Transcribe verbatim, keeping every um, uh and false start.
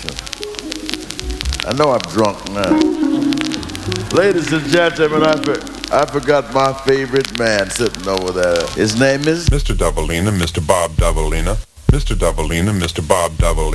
listen. I know I'm drunk now. Ladies and gentlemen, I, for, I forgot my favorite man sitting over there. His name is Mister Doubleina, Mister Bob Doubleina. Mister Doubleina, Mister Bob Doubleina.